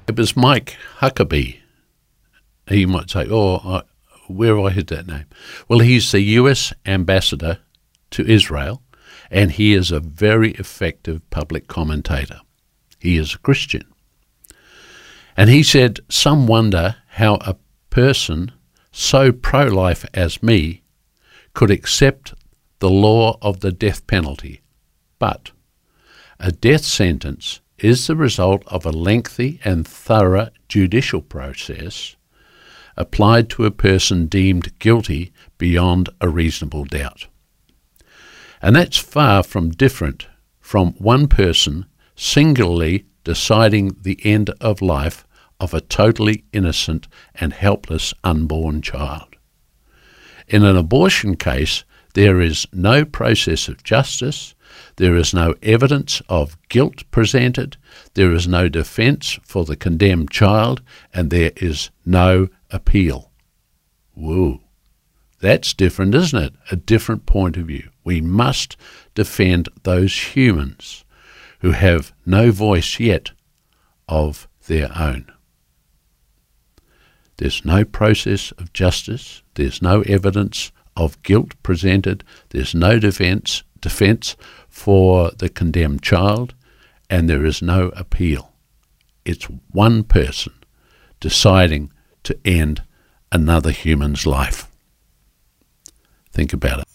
It was Mike Huckabee. You might say, where have I heard that name? Well, he's the US ambassador to Israel, and he is a very effective public commentator. He is a Christian. And he said, some wonder how a person so pro-life as me could accept the law of the death penalty. But a death sentence is the result of a lengthy and thorough judicial process applied to a person deemed guilty beyond a reasonable doubt. And that's far from different from one person singularly deciding the end of life of a totally innocent and helpless unborn child. In an abortion case, there is no process of justice, there is no evidence of guilt presented, there is no defence for the condemned child, and there is no appeal. Whoa, that's different, isn't it? A different point of view. We must defend those humans who have no voice yet of their own. There's no process of justice, there's no evidence of guilt presented, there's no defence for the condemned child, and there is no appeal. It's one person deciding to end another human's life. Think about it.